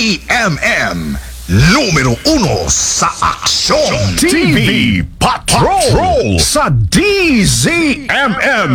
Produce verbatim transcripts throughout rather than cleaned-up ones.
M M, numero uno sa aksyon. T V Patrol sa D Z M M.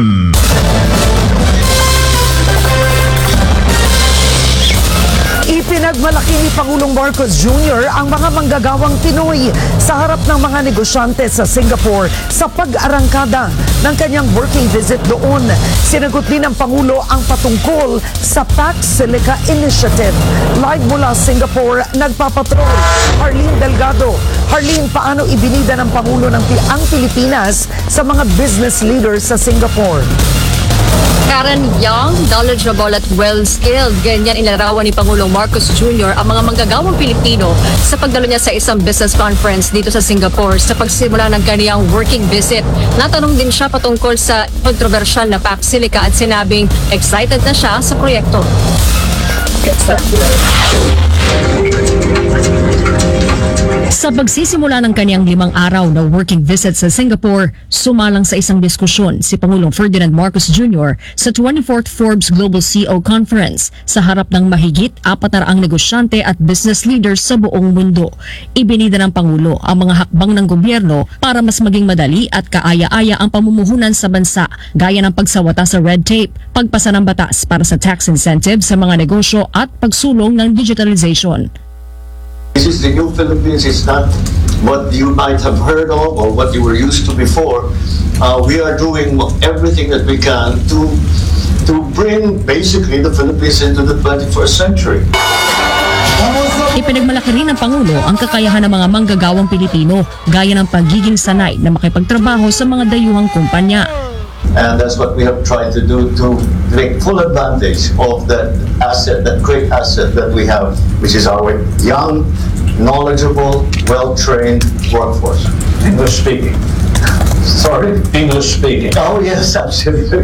Ipinagmalaki ni Pangulong Marcos Junior ang mga manggagawang Pinoy sa harap ng mga negosyante sa Singapore sa pag-arangkada ng kanyang working visit doon. Sinagot din ng Pangulo ang patungkol sa Pax Silica Initiative. Live mula Singapore, nagpapatrol Harleen Delgado. Harleen, paano ibinida ng Pangulo ng ang Pilipinas sa mga business leaders sa Singapore? Karen, young, knowledgeable at well-skilled. Ganyan inilarawan ni Pangulong Marcos Junior ang mga manggagawang Pilipino sa pagdalo niya sa isang business conference dito sa Singapore sa pagsimula ng kaniyang working visit. Natanong din siya patungkol sa kontrobersyal na Pax Silica at sinabing excited na siya sa proyekto. Sa pagsisimula ng kaniyang limang araw na working visit sa Singapore, sumalang sa isang diskusyon si Pangulong Ferdinand Marcos Junior sa twenty-fourth Forbes Global C E O Conference sa harap ng mahigit apat na raang negosyante at business leaders sa buong mundo. Ibinida ng Pangulo ang mga hakbang ng gobyerno para mas maging madali at kaaya-aya ang pamumuhunan sa bansa, gaya ng pagsawata sa red tape, pagpasa ng batas para sa tax incentive sa mga negosyo at pagsulong ng digitalization. This is the new Philippines. It's not what you might have heard of or what you were used to before. Uh, we are doing everything that we can to to bring basically the Philippines into the twenty-first century. Ipinagmalaki rin ng Pangulo ang kakayahan ng mga manggagawang Pilipino gaya ng pagiging sanay na makipagtrabaho sa mga dayuhang kumpanya. And that's what we have tried to do, to take full advantage of that asset, that great asset that we have, which is our young, knowledgeable, well-trained workforce. English speaking. Sorry? English speaking. Oh yes, absolutely.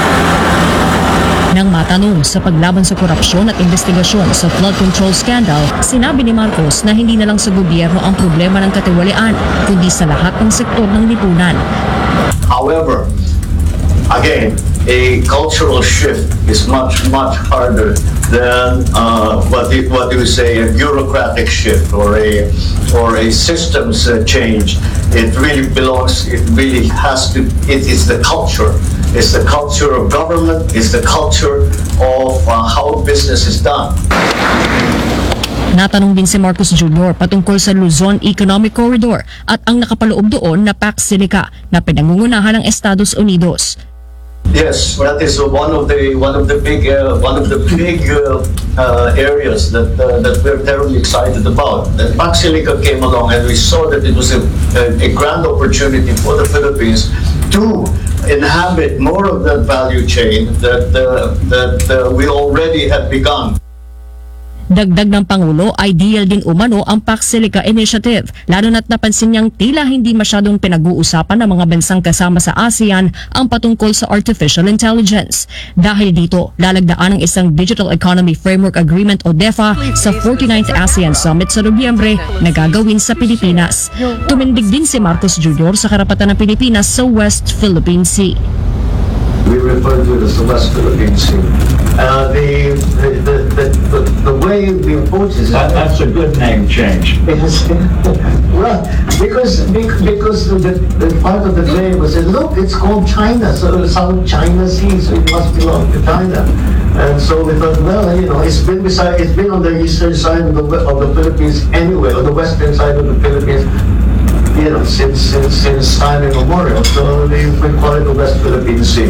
Nang matanong sa paglaban sa korupsyon at investigasyon sa flood control scandal, sinabi ni Marcos na hindi na lang sa gobyerno ang problema ng katiwalian, kundi sa lahat ng sektor ng lipunan. However, again, a cultural shift is much, much harder than uh, what you, what you say a bureaucratic shift or a or a systems uh, change. It really belongs. It really has to. It is the culture. It's the culture of government. It's the culture of uh, how business is done. Natanong din si Marcos Junior patungkol sa Luzon Economic Corridor at ang nakapaloob doon na Pax Silica na pinangungunahan ng Estados Unidos. Yes, that is one of the one of the big uh, one of the big uh, uh, areas that uh, that we're terribly excited about. And Pax Silica came along, and we saw that it was a, a, a grand opportunity for the Philippines to inhabit more of that value chain that uh, that uh, we already had begun. Dagdag ng Pangulo, ideal din umano ang Pax Silica Initiative, lalo na't napansin niyang tila hindi masyadong pinag-uusapan ng mga bansang kasama sa ASEAN ang patungkol sa artificial intelligence. Dahil dito, lalagdaan ang isang Digital Economy Framework Agreement o D E F A sa forty-ninth ASEAN Summit sa Nobyembre na gagawin sa Pilipinas. Tumindig din si Marcos Junior sa karapatan ng Pilipinas sa West Philippine Sea. We refer to it as the West Philippine Sea. Uh, the, the, the, the, the way we approach this... That, that's a good name change. Is, well, because because the, the part of the day was said, look, it's called China, so South China Sea, so it must belong to China. And so we thought, well, you know, it's been beside, it's been on the eastern side of the of the Philippines anyway, on the western side of the Philippines. You know, since since since time immemorial, so we call it the West Philippine Sea.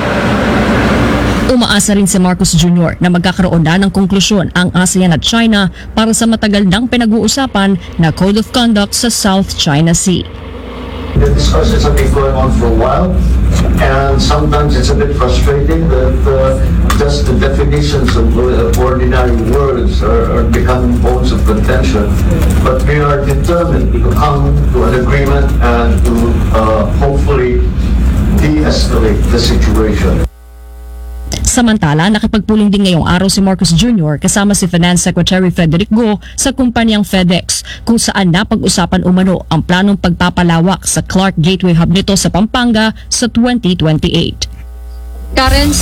Umaasa rin si Marcos Junior na magkakaroon na ng konklusyon ang ASEAN at China para sa matagal nang pinag-uusapan na Code of Conduct sa South China Sea. The discussions have been going on for a while, and sometimes it's a bit frustrating that uh, just the definitions of uh, ordinary words are, are becoming bones of contention. But we are determined to come to an agreement and to uh, hopefully de-escalate the situation. Samantala, nakipagpulong din ngayong araw si Marcos Junior kasama si Finance Secretary Frederick Go sa kumpanyang FedEx, kung saan napag-usapan umano ang planong pagpapalawak sa Clark Gateway Hub nito sa Pampanga sa twenty twenty-eight. Karen,